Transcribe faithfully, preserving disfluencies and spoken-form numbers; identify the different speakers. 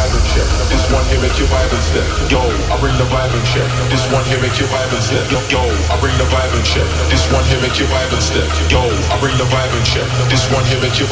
Speaker 1: vibe and shit. This one here make you vibe and step. Yo, I bring the vibe and shit. This one here make you vibe and step. Yo, yo, I bring the vibe and shit. This one here make you vibe and step. Yo, I bring the vibe and shit. This one here make you